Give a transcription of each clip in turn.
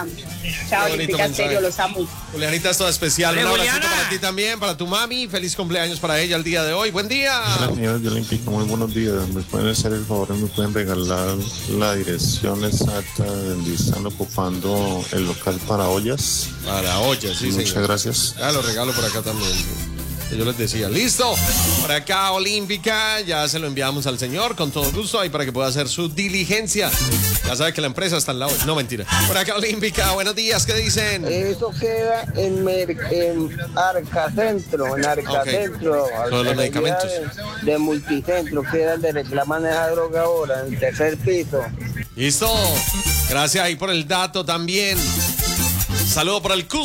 Olímpica. Chao, Olímpica, en serio, los amo. Julianita es toda especial. Un abracito para ti también, para tu mami. Feliz cumpleaños para ella el día de hoy. Buen día. Hola, señores de Olímpica, muy buenos días. ¿Me pueden hacer el favor y me pueden regalar la dirección exacta de donde están ocupando el local para ollas? Para ollas, sí, Muchas señor. Gracias. Lo regalo por acá también. Sí. Yo les decía, listo. Por acá, Olímpica, ya se lo enviamos al señor con todo gusto ahí para que pueda hacer su diligencia. Ya sabe que la empresa está en la olla. No, mentira. Por acá, Olímpica, buenos días, ¿qué dicen? Eso queda en Arcacentro, Todos los medicamentos. De Multicentro, queda donde reclaman esa droga ahora, en el tercer piso. Listo. Gracias ahí por el dato también. Saludo para el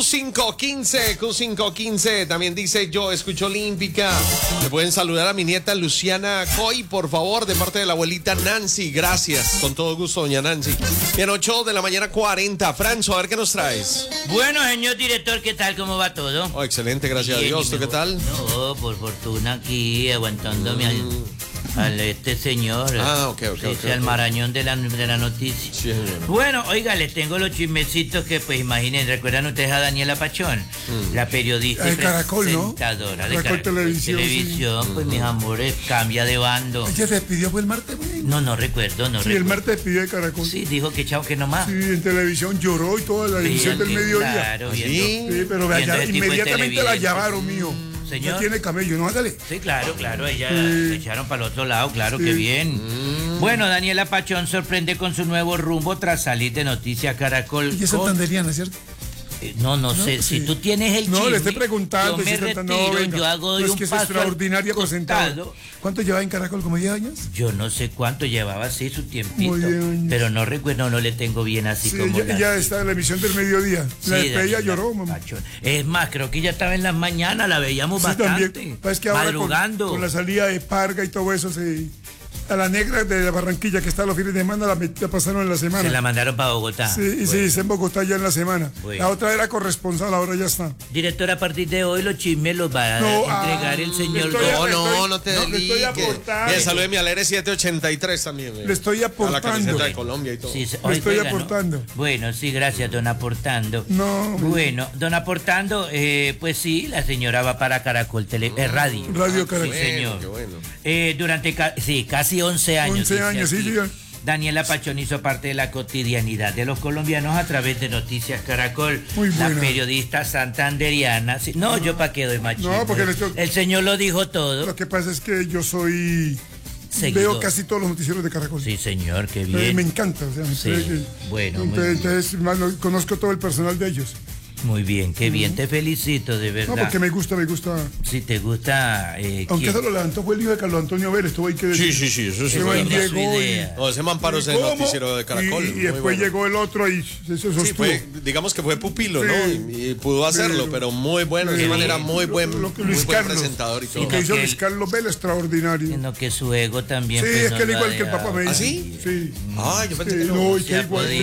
Q515. También dice, yo escucho Olímpica. Le pueden saludar a mi nieta Luciana Coy, por favor, de parte de la abuelita Nancy. Gracias. Con todo gusto, doña Nancy. Bien, 8 de la mañana 40. Franzo, a ver qué nos traes. Bueno, señor director, ¿qué tal? ¿Cómo va todo? Oh, excelente, gracias Bien, a Dios. ¿Tú qué tal? No, por fortuna aquí, aguantándome al este señor. Ok. Al marañón de la noticia. Sí, bueno, oiga, les tengo los chismecitos que, pues, imaginen, ¿recuerdan ustedes a Daniela Pachón? La periodista de Caracol, presentadora ¿no? de Caracol Televisión. Pues, mis amores, cambia de bando. ¿Ella se despidió fue el martes, güey? No recuerdo, Sí, el martes despidió de Caracol. Sí, dijo que chao, que no más. Sí, en televisión lloró y toda la edición del mediodía. Claro, sí, pero inmediatamente la llamaron, mío. Señor. Ya tiene camello, ¿no? Hágale. Sí, claro, ella se echaron para el otro lado, claro, que bien. Bueno, Daniela Pachón sorprende con su nuevo rumbo tras salir de Noticias Caracol. Y es santanderiana, ¿cierto? No sé, sí. Si tú tienes el chisme, no, le estoy preguntando. Yo me retiro, yo hago de un que es paso extraordinaria presentada. ¿Cuánto lleva en Caracol? ¿Como 10 años? Yo no sé cuánto llevaba, sí, su tiempito. Muy bien. Pero no recuerdo, no le tengo bien así como ya está en la emisión del mediodía. La despedida lloró, mamá. Es más, creo que ya estaba en las mañanas, la veíamos bastante. También. Es que ahora madrugando. Con la salida de Parga y todo eso, a la negra de la Barranquilla, que está los fines de semana, la pasaron en la semana. Se la mandaron para Bogotá. Sí, está en Bogotá ya en la semana. Bueno. La otra era corresponsal, ahora ya está. Director, a partir de hoy los chismes los va a entregar el señor. No te deliques. Bien, salúdeme al R783 también. Le estoy aportando. A la camiseta de Colombia y todo. Sí, le estoy aportando. ¿No? Bueno, sí, gracias, don Aportando. No. Bueno, don Aportando, pues sí, la señora va para Caracol Radio. Radio Caracol. Sí, señor. Qué bueno. Durante casi 11 años. 11 años, sí. Daniela Pachón hizo parte de la cotidianidad de los colombianos a través de Noticias Caracol. Muy buena. La periodista santanderiana. Sí, no, yo para qué doy machismo. No, porque el señor lo dijo todo. Lo que pasa es que yo soy... Seguidor. Veo casi todos los noticieros de Caracol. Sí, señor, qué bien. Me encanta. O sea, sí. Bueno, entonces conozco todo el personal de ellos. Muy bien, qué bien, te felicito, de verdad. No, porque me gusta. Sí, te gusta. Aunque eso lo levantó fue el hijo de Carlos Antonio Vélez, estuvo ahí que Sí, eso sí. Ese man paró ese noticiero de Caracol. Y después llegó el otro y eso sostuvo. Digamos que fue pupilo, ¿no? Y pudo hacerlo, pero muy bueno. De manera muy buen presentador y todo. Lo que hizo Luis Carlos Vélez, extraordinario. Sino que su ego también. Sí, es que él igual que el papá me dice. ¿Ah, sí? Sí. Yo pensé que no. Es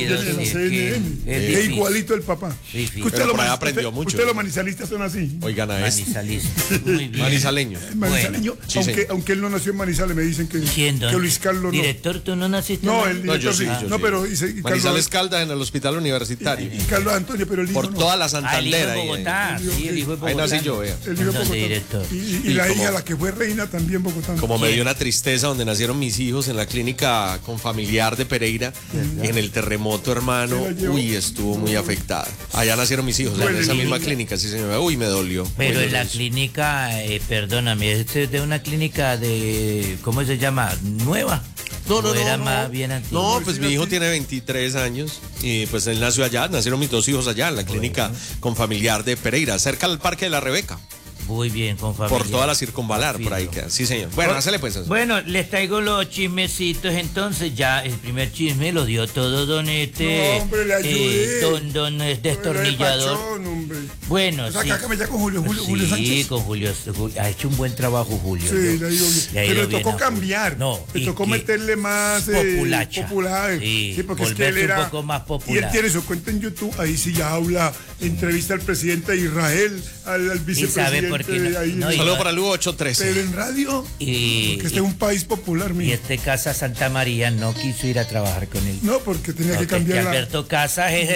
igualito el papá. Pero por ahí aprendió mucho. Ustedes los manizalistas son así. Oigan a este. Manizalistas. Muy bien. Manizaleño. Bueno, sí, aunque él no nació en Manizales, me dicen que Luis Carlos no. Director, ¿tú no naciste? No, el director yo sí. No, pero Manizales Caldas en el hospital universitario. Y Carlos Antonio, pero el hijo por toda la Santander. El hijo de Bogotá. Sí, el hijo de Bogotá. Ahí nací yo, vea. El hijo de Bogotá. Director. Y la hija, la que fue reina, también Bogotá. Como me dio una tristeza donde nacieron mis hijos en la clínica confamiliar de Pereira, en el terremoto, hermano. Uy, estuvo muy afectada. Allá nacieron mis hijos, en esa misma clínica, sí, señor. Uy, me dolió. Pero en la clínica, perdóname, es de una clínica de, ¿cómo se llama? ¿Nueva? No. Era más bien antiguo. No, pues mi hijo tiene 23 años y pues él nació allá, nacieron mis dos hijos allá en la clínica confamiliar de Pereira, cerca del Parque de la Rebeca. Muy bien, con familia. Por toda la circunvalar, por ahí queda. Sí, señor. Bueno, hacele pues. Bueno, les traigo los chismecitos entonces. Ya el primer chisme lo dio todo don No, hombre, le ayudé. Don destornillador. Bueno, o sea, sí. Acá me ya con Julio Sánchez. Sí, con Julio. Ha hecho un buen trabajo, Julio. Sí, le digo bien. Pero le tocó cambiar. No. Le tocó meterle más popular. Sí, porque es que él era un poco más popular. Y él tiene su cuenta en YouTube. Ahí sí ya habla, entrevista al presidente de Israel, al vicepresidente. Saludos para Lugo 83. Pero en radio, porque este es un país popular, y este Casa Santa María no quiso ir a trabajar con él. No, porque tenía que cambiar Alberto Casas es